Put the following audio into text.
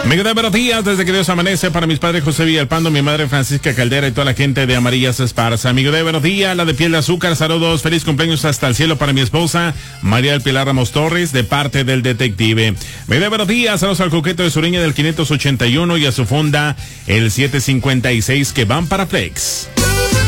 Miguel de buenos días, desde que Dios amanece, para mis padres José Villalpando, mi madre Francisca Caldera y toda la gente de Amarillas Esparza. Amigo de buenos días, la de piel de azúcar, saludos, feliz cumpleaños hasta el cielo para mi esposa María del Pilar Ramos Torres, de parte del detective. Miguel de buenos días, saludos al coqueto de Sureña del 581 y a su fonda el 756 que van para Flex.